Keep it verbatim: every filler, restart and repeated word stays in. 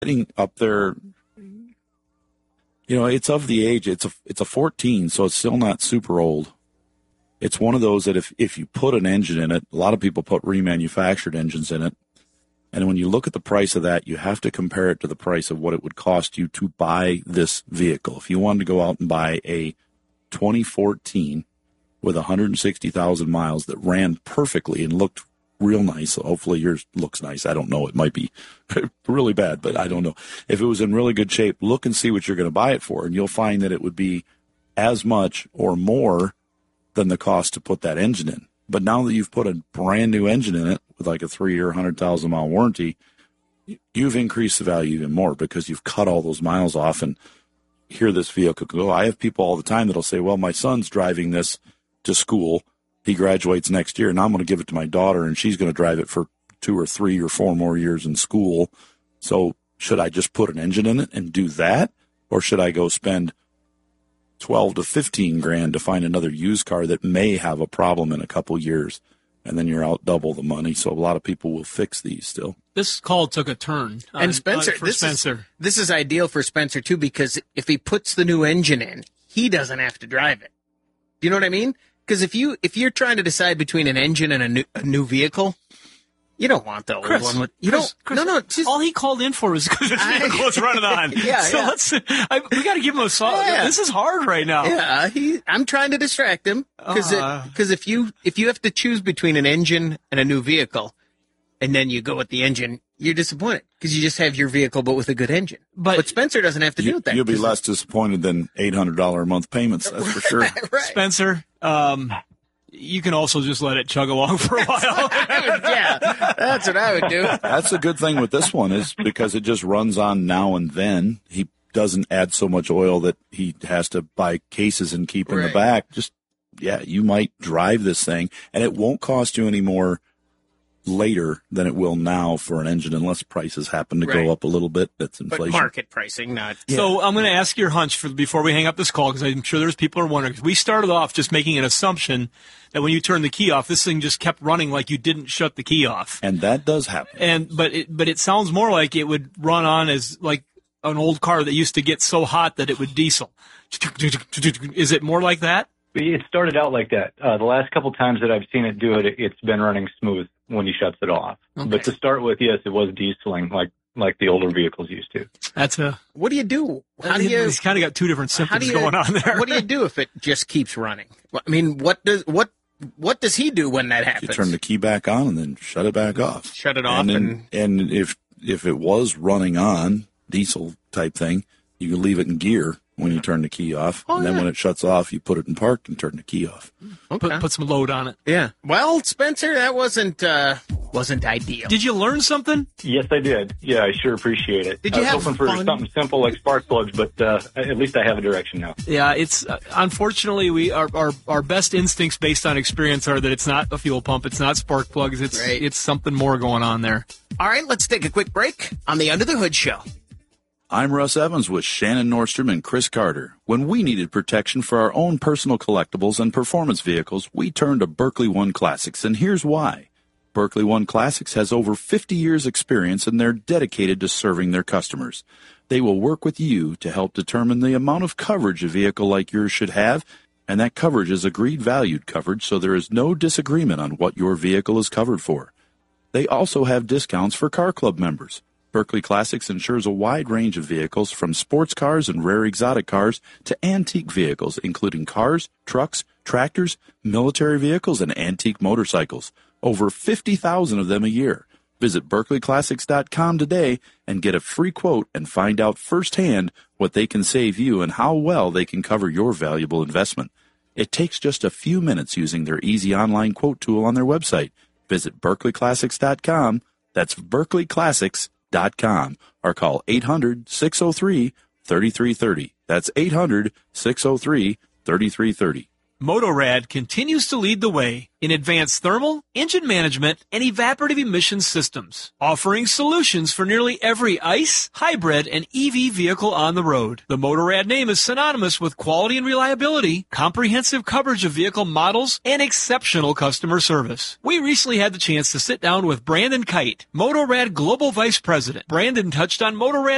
getting up there. You know, it's of the age. It's a it's a fourteen, so it's still not super old. It's one of those that if if you put an engine in it, a lot of people put remanufactured engines in it, and when you look at the price of that, you have to compare it to the price of what it would cost you to buy this vehicle. If you wanted to go out and buy a twenty fourteen with one hundred sixty thousand miles that ran perfectly and looked real nice. Hopefully yours looks nice. I don't know. It might be really bad, but I don't know. If it was in really good shape, look and see what you're going to buy it for, and you'll find that it would be as much or more than the cost to put that engine in. But now that you've put a brand new engine in it with like a three-year, one hundred thousand mile warranty, you've increased the value even more because you've cut all those miles off. And here this vehicle could go. I have people all the time that'll say, well, my son's driving this to school. He graduates next year, and I'm going to give it to my daughter, and she's going to drive it for two or three or four more years in school. So should I just put an engine in it and do that, or should I go spend twelve to fifteen grand to find another used car that may have a problem in a couple years, and then you're out double the money? So a lot of people will fix these still. This call took a turn. On, and Spencer, on for this Spencer. Is, this is ideal for Spencer, too, because if he puts the new engine in, he doesn't have to drive it. Do you know what I mean? Because if you if you're trying to decide between an engine and a new a new vehicle, you don't want the old Chris, one. With, you Chris, don't. Chris, no, no. Just, all he called in for was because his vehicle was running on. yeah, so yeah. let's. I, we got to give him a song. Yeah. This is hard right now. Yeah, he. I'm trying to distract him because Uh. because if you if you have to choose between an engine and a new vehicle, and then you go with the engine, you're disappointed because you just have your vehicle but with a good engine. But, but Spencer doesn't have to you, do that. You'll be less disappointed than eight hundred dollars a month payments, that's for sure. Right, right. Spencer, um, you can also just let it chug along for a while. Yeah, that's what I would do. That's the good thing with this one is because it just runs on now and then. He doesn't add so much oil that he has to buy cases and keep in Right. the back. Just, yeah, you might drive this thing, and it won't cost you any more later than it will now for an engine unless prices happen to Right. go up a little bit. That's But inflation. market pricing, not. So I'm going to ask your hunch for before we hang up this call because I'm sure there's people who are wondering. 'Cause we started off just making an assumption that when you turn the key off, this thing just kept running like you didn't shut the key off. And that does happen. And but it but it sounds more like it would run on as like an old car that used to get so hot that it would diesel. Is it more like that? It started out like that. Uh, the last couple times that I've seen it do it, it, it's been running smooth when he shuts it off. Okay. But to start with, yes, it was dieseling like like the older vehicles used to. That's a. What do you do? How do you? He's kind of got two different How symptoms do you? going on there. What do you do if it just keeps running? I mean, what does what what does he do when that You happens? turn the key back on and then shut it back off. Shut it off and and, then, and if if it was running on diesel type thing, you can leave it in gear when you turn the key off. Oh, and then yeah. when it shuts off, you put it in park and turn the key off. okay. Put, put some load on it. Yeah. Well, Spencer, that wasn't uh, wasn't ideal. Did you learn something? Yes, I did. Yeah, I sure appreciate it. Did you I was have hoping for fun? something simple like spark plugs, but uh, at least I have a direction now. Yeah, it's uh, unfortunately we our, our our best instincts based on experience are that it's not a fuel pump, it's not spark plugs, it's Right. it's something more going on there. All right, let's take a quick break on the Under the Hood Show. I'm Russ Evans with Shannon Nordstrom and Chris Carter. When we needed protection for our own personal collectibles and performance vehicles, we turned to Berkeley One Classics, and here's why. Berkeley One Classics has over fifty years experience, and they're dedicated to serving their customers. They will work with you to help determine the amount of coverage a vehicle like yours should have, and that coverage is agreed valued coverage, so there is no disagreement on what your vehicle is covered for. They also have discounts for Car Club members. Berkeley Classics insures a wide range of vehicles from sports cars and rare exotic cars to antique vehicles, including cars, trucks, tractors, military vehicles, and antique motorcycles. Over fifty thousand of them a year. Visit berkeley classics dot com today and get a free quote and find out firsthand what they can save you and how well they can cover your valuable investment. It takes just a few minutes using their easy online quote tool on their website. Visit berkeley classics dot com. That's berkeley classics dot com or call eight hundred, six oh three, three three three oh. That's eight hundred, six oh three, three three three oh. Motorad continues to lead the way in advanced thermal, engine management, and evaporative emission systems, offering solutions for nearly every ICE, hybrid, and E V vehicle on the road. The Motorad name is synonymous with quality and reliability, comprehensive coverage of vehicle models, and exceptional customer service. We recently had the chance to sit down with Brandon Kite, Motorad Global Vice President. Brandon touched on Motorad